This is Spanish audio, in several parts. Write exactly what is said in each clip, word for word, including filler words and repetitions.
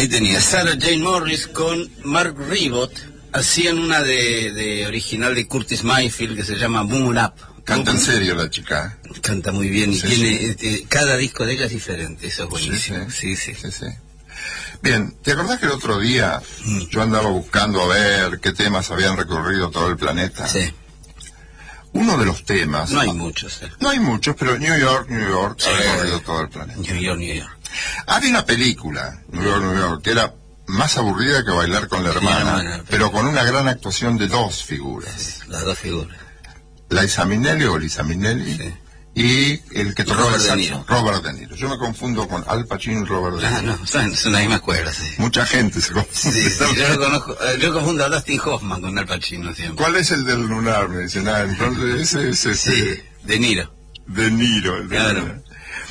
tenía Sarah Jane Morris con Mark Ribot, hacían una de, de original de Curtis Mayfield que se llama Moon Up. Canta en serio la chica. Canta muy bien y sí, tiene sí. Este, cada disco de ella es diferente, eso es buenísimo. Sí, sí. sí, sí. sí, sí. Bien, ¿te acordás que el otro día mm. yo andaba buscando a ver qué temas habían recorrido todo el planeta? Sí. Uno de los temas... No hay muchos. Eh. No hay muchos, pero New York, New York sí. ha recorrido todo el planeta. New York, New York. Había una película, New York, New York, que era más aburrida que Bailar con la hermana, sí, hermana pero con una gran actuación de dos figuras. Sí, las dos figuras. Liza Minnelli o Liza Minnelli sí. y el que tocaba el saxo, Robert De Niro. Yo me confundo con Al Pacino y Robert De Niro. Ah, no, son, son la misma cuerda, sí. Mucha gente se confunde. Sí, sí, yo, conozco, yo confundo a Dustin Hoffman con Al Pacino siempre. ¿Cuál es el del lunar? Me dicen, ah, entonces ese es ese. Sí, De Niro. De Niro, el de claro. Niro.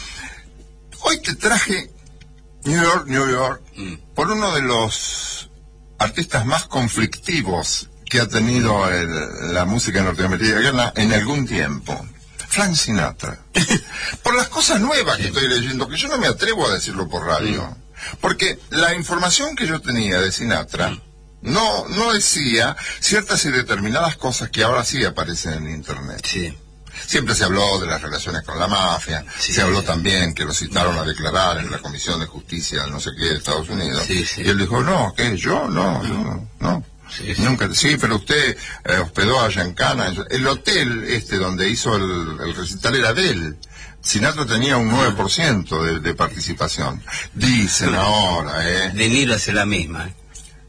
Hoy te traje New York, New York, mm. por uno de los artistas más conflictivos que ha tenido el, la música norteamericana en algún tiempo, Frank Sinatra. Por las cosas nuevas que estoy leyendo, que yo no me atrevo a decirlo por radio, porque la información que yo tenía de Sinatra no, no decía ciertas y determinadas cosas que ahora sí aparecen en internet. Sí. Siempre se habló de las relaciones con la mafia, sí, se habló también que lo citaron a declarar en la Comisión de Justicia, no sé qué, de Estados Unidos. Sí, sí. Y él dijo, no, ¿qué? ¿Yo? No, no, no. Sí, sí. Nunca, sí, pero usted eh, hospedó a Giancana. El hotel este donde hizo el, el recital era de él. Sinatra tenía un nueve por ciento de, de participación. Dicen ahora, ¿eh? De Niro hace la misma, ¿eh?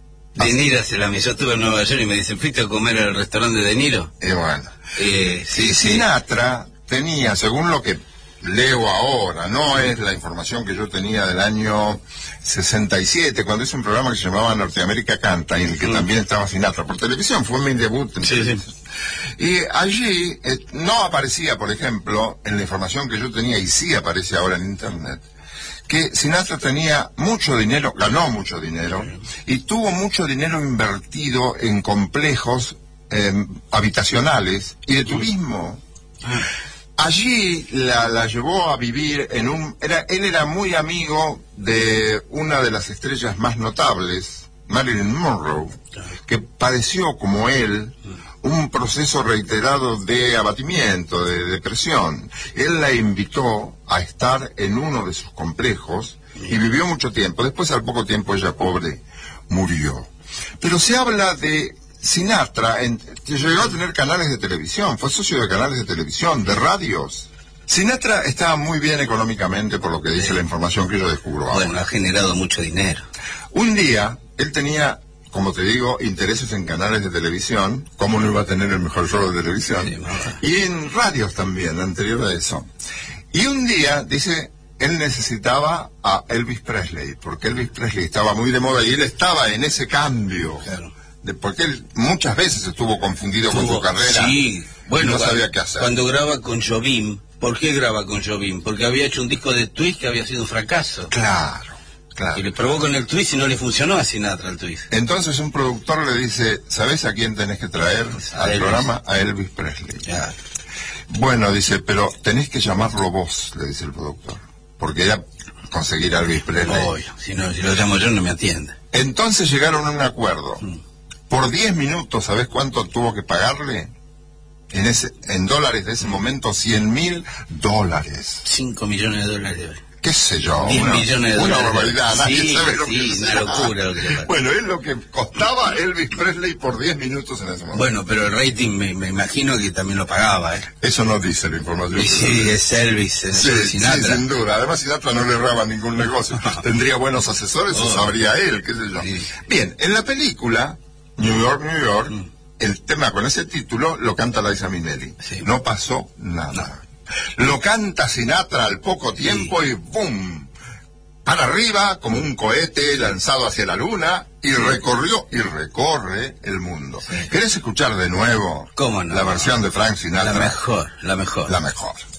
De Niro hace la misma. Yo estuve en Nueva York y me dicen, ¿fuiste a comer al restaurante de De Niro? Y bueno. Eh, sí, sí. Sinatra tenía, según lo que leo ahora, no es la información que yo tenía del año sesenta y siete, cuando hice un programa que se llamaba Norteamérica Canta, en el que mm. también estaba Sinatra, por televisión, fue mi debut en sí, sí. Y allí eh, no aparecía, por ejemplo, en la información que yo tenía, y sí aparece ahora en internet, que Sinatra tenía mucho dinero, ganó mucho dinero, y tuvo mucho dinero invertido en complejos eh, habitacionales y de turismo. Mm. Allí la, la llevó a vivir en un... Era, él era muy amigo de una de las estrellas más notables, Marilyn Monroe, que padeció, como él, un proceso reiterado de abatimiento, de depresión. Él la invitó a estar en uno de sus complejos y vivió mucho tiempo. Después, al poco tiempo, ella, pobre, murió. Pero se habla de... Sinatra en, llegó a tener canales de televisión, fue socio de canales de televisión, de radios. Sinatra estaba muy bien económicamente, por lo que dice sí. la información que yo descubro ahora. Bueno, ha generado mucho dinero. Un día, él tenía, como te digo, intereses en canales de televisión, ¿cómo no iba a tener el mejor show de televisión? Sí, y en radios también, anterior a eso. Y un día, dice, él necesitaba a Elvis Presley, porque Elvis Presley estaba muy de moda y él estaba en ese cambio. Claro. De, porque él muchas veces estuvo confundido estuvo, con su carrera. Sí, bueno, y no cuando, sabía qué hacer. Cuando graba con Jobim, ¿por qué graba con Jobim? Porque había hecho un disco de twist que había sido un fracaso. Claro, claro. Y le probó con el twist y no le funcionó a Sinatra el twist. Entonces un productor le dice, ¿sabés a quién tenés que traer a al Elvis. programa? A Elvis Presley. Claro. Bueno, dice, pero tenés que llamarlo vos, le dice el productor. Porque era conseguir a Elvis Presley. No, si, no, si lo llamo yo no me atiende. Entonces llegaron a un acuerdo. Mm. Por diez minutos, ¿sabés cuánto tuvo que pagarle? En ese, en dólares de ese momento, cien mil dólares. Cinco millones de dólares de hoy. ¿Qué sé yo? Diez una, millones de una dólares. barbaridad. Nadie sí, sabe lo sí, que una locura lo que se Bueno, es lo que costaba Elvis Presley por diez minutos en ese momento. Bueno, pero el rating me, me imagino que también lo pagaba, ¿eh? Eso no dice la información. Y sí, es Elvis, es sí, Sinatra. Sí, sin duda. Además, Sinatra no le erraba ningún negocio. Tendría buenos asesores oh. o sabría él, qué sé yo. Sí. Bien, en la película... New York, New York, mm. el tema con ese título lo canta Liza Minnelli. Sí. No pasó nada. No. Lo canta Sinatra al poco tiempo sí. y ¡boom! Para arriba como un cohete lanzado hacia la luna y sí. recorrió y recorre el mundo. Sí. ¿Querés escuchar de nuevo ¿Cómo no? la versión de Frank Sinatra? La mejor, la mejor. La mejor.